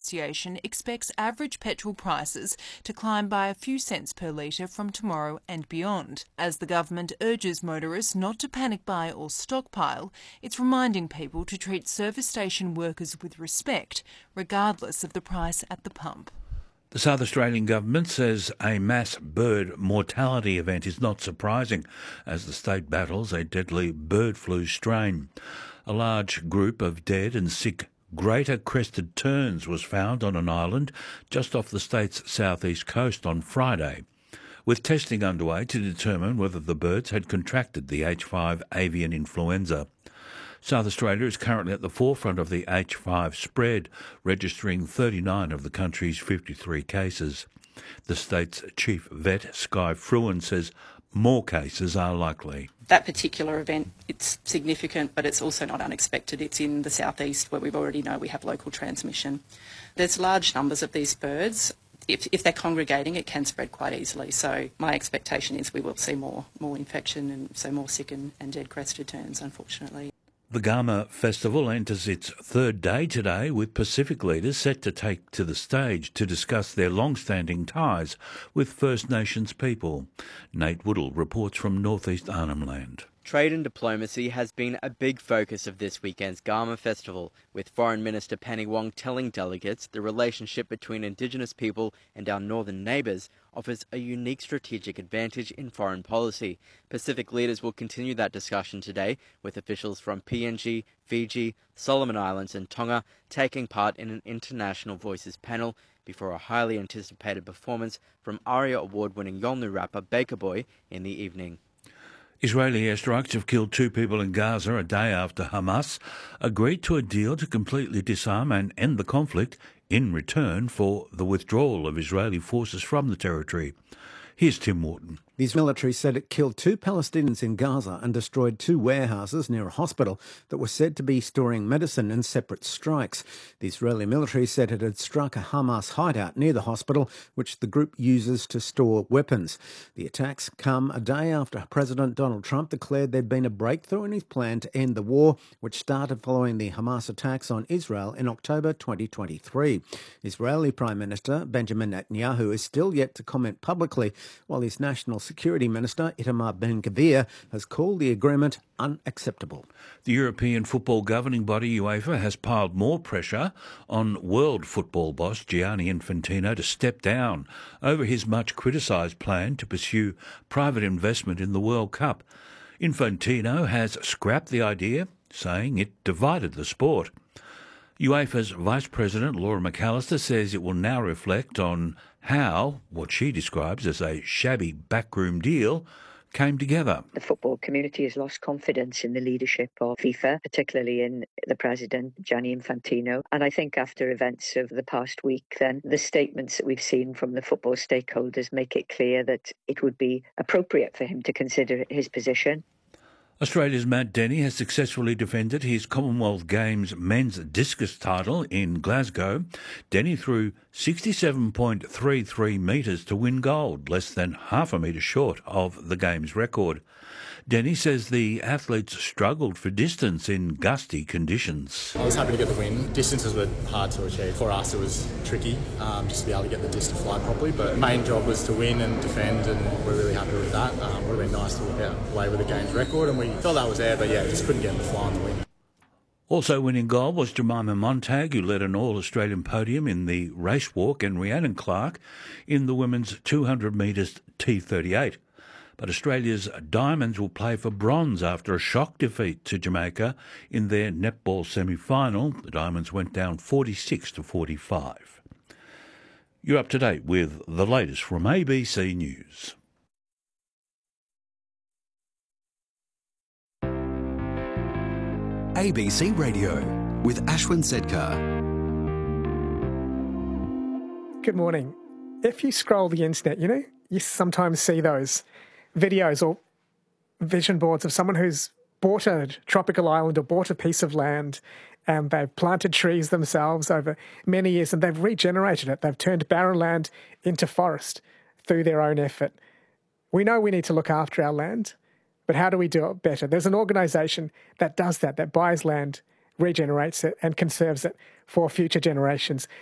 Association expects average petrol prices to climb by a few cents per litre from tomorrow and beyond. As the government urges motorists not to panic buy or stockpile, it's reminding people to treat service station workers with respect, regardless of the price at the pump. The South Australian government says a mass bird mortality event is not surprising as the state battles a deadly bird flu strain. A large group of dead and sick greater crested terns was found on an island just off the state's southeast coast on Friday, with testing underway to determine whether the birds had contracted the H5 avian influenza. South Australia is currently at the forefront of the H5 spread, registering 39 of the country's 53 cases. The state's chief vet, Skye Fruin, says more cases are likely. That particular event, it's significant, but it's also not unexpected. It's in the southeast where we already know we have local transmission. There's large numbers of these birds. If they're congregating, it can spread quite easily. So my expectation is we will see more infection and so more sick and dead crested terns, unfortunately. The Garma Festival enters its third day today, with Pacific leaders set to take to the stage to discuss their long-standing ties with First Nations people. Nate Woodall reports from northeast Arnhem Land. Trade and diplomacy has been a big focus of this weekend's Garma Festival, with Foreign Minister Penny Wong telling delegates the relationship between Indigenous people and our northern neighbours offers a unique strategic advantage in foreign policy. Pacific leaders will continue that discussion today, with officials from PNG, Fiji, Solomon Islands and Tonga taking part in an International Voices panel before a highly anticipated performance from ARIA award-winning Yolngu rapper Baker Boy in the evening. Israeli airstrikes have killed 2 people in Gaza a day after Hamas agreed to a deal to completely disarm and end the conflict in return for the withdrawal of Israeli forces from the territory. Here's Tim Morton. The military said it killed 2 Palestinians in Gaza and destroyed 2 warehouses near a hospital that were said to be storing medicine in separate strikes. The Israeli military said it had struck a Hamas hideout near the hospital, which the group uses to store weapons. The attacks come a day after President Donald Trump declared there'd been a breakthrough in his plan to end the war, which started following the Hamas attacks on Israel in October 2023. Israeli Prime Minister Benjamin Netanyahu is still yet to comment publicly, while his National Security Minister Itamar Ben-Gvir has called the agreement unacceptable. The European football governing body UEFA has piled more pressure on world football boss Gianni Infantino to step down over his much criticised plan to pursue private investment in the World Cup. Infantino has scrapped the idea, saying it divided the sport. UEFA's Vice President Laura McAllister says it will now reflect on how what she describes as a shabby backroom deal came together. The football community has lost confidence in the leadership of FIFA, particularly in the president, Gianni Infantino. And I think after events of the past week, then the statements that we've seen from the football stakeholders make it clear that it would be appropriate for him to consider his position. Australia's Matt Denny has successfully defended his Commonwealth Games men's discus title in Glasgow. Denny threw 67.33 metres to win gold, less than half a metre short of the Games record. Denny says the athletes struggled for distance in gusty conditions. I was happy to get the win. Distances were hard to achieve. For us it was tricky just to be able to get the disc to fly properly, but the main job was to win and defend, and we're really happy with that. It would have been nice to walk out away with the Games record, and we felt that was there, but yeah, just couldn't get the fly on the win. Also winning gold was Jemima Montag, who led an All-Australian podium in the race walk, and Rhiannon Clark in the women's 200 metres T38. But Australia's Diamonds will play for bronze after a shock defeat to Jamaica in their netball semi-final. The Diamonds went down 46-45. You're up to date with the latest from ABC News. ABC Radio with Ashwin Sedkar. Good morning. If you scroll the internet, you sometimes see those videos or vision boards of someone who's bought a tropical island or bought a piece of land, and they've planted trees themselves over many years and they've regenerated it. They've turned barren land into forest through their own effort. We know we need to look after our land, but how do we do it better? There's an organisation that does that buys land, regenerates it and conserves it for future generations.